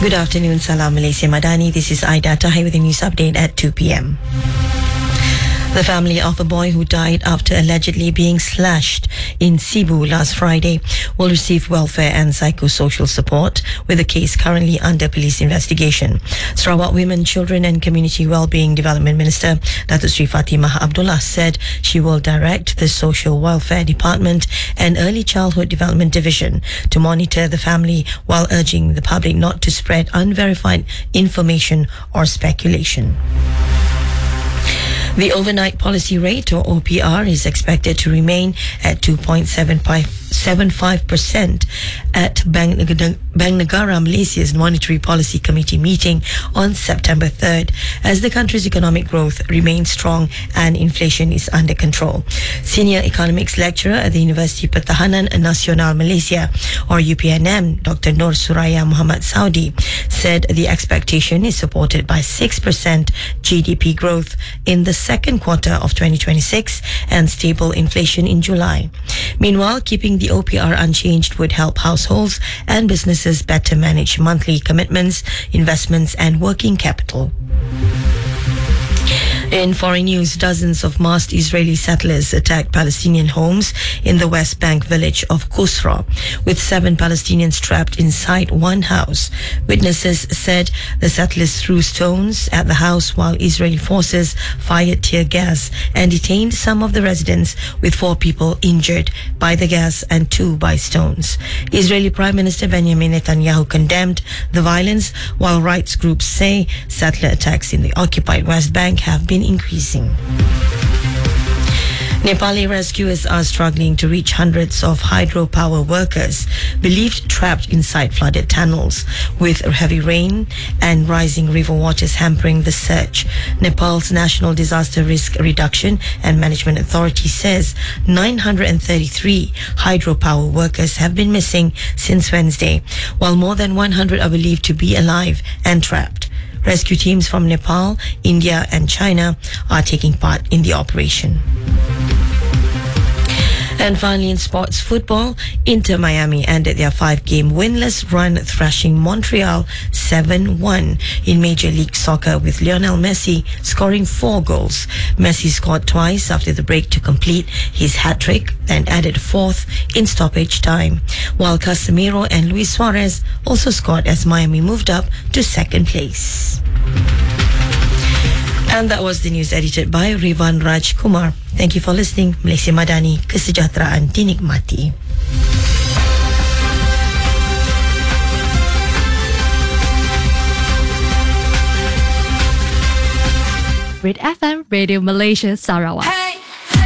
Good afternoon, Salam Malaysia Madani. This is Aida Tahir with a news update at 2 p.m. The family of a boy who died after allegedly being slashed in Cebu last Friday will receive welfare and psychosocial support, with the case currently under police investigation. Sarawak Women, Children and Community Wellbeing Development Minister Datuk Sri Fatimah Abdullah said she will direct the Social Welfare Department and Early Childhood Development Division to monitor the family while urging the public not to spread unverified information or speculation. The overnight policy rate, or OPR, is expected to remain at 2.75% at Bank Negara Malaysia's Monetary Policy Committee meeting on September 3rd, as the country's economic growth remains strong and inflation is under control. Senior economics lecturer at the University Pertahanan Nasional Malaysia, or UPNM, Dr. Nur Suraya Muhammad Saudi, said the expectation is supported by 6% GDP growth in the second quarter of 2026 and stable inflation in July. Meanwhile, keeping the OPR unchanged would help households and businesses better manage monthly commitments, investments and working capital. In foreign news, dozens of masked Israeli settlers attacked Palestinian homes in the West Bank village of Kusra, with 7 Palestinians trapped inside one house. Witnesses said the settlers threw stones at the house while Israeli forces fired tear gas and detained some of the residents, with 4 people injured by the gas and 2 by stones. Israeli Prime Minister Benjamin Netanyahu condemned the violence, while rights groups say settler attacks in the occupied West Bank have been increasing. Nepali rescuers are struggling to reach hundreds of hydropower workers believed trapped inside flooded tunnels, with heavy rain and rising river waters hampering the search. Nepal's National Disaster Risk Reduction and Management Authority says 933 hydropower workers have been missing since Wednesday, while more than 100 are believed to be alive and trapped. Rescue teams from Nepal, India and China are taking part in the operation. And finally, in sports football, Inter Miami ended their 5-game winless run, thrashing Montreal 7-1 in Major League Soccer, with Lionel Messi scoring 4 goals. Messi scored twice after the break to complete his hat-trick and added 4th in stoppage time, while Casemiro and Luis Suarez also scored as Miami moved up to 2nd place. And that was the news edited by Rivan Raj Kumar. Thank you for listening. Malaysia Madani, kesejahteraan dinikmati. Red FM Radio Malaysia Sarawak.